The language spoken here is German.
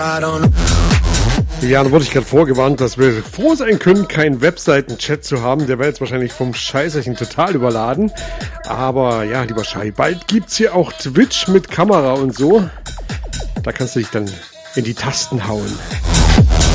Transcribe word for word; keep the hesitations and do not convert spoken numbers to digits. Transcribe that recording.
Ja, dann wurde ich gerade vorgewarnt, dass wir froh sein können, keinen Webseiten-Chat zu haben. Der wäre jetzt wahrscheinlich vom Scheißerchen total überladen. Aber ja, lieber Schei, bald gibt's hier auch Twitch mit Kamera und so. Da kannst du dich dann in die Tasten hauen.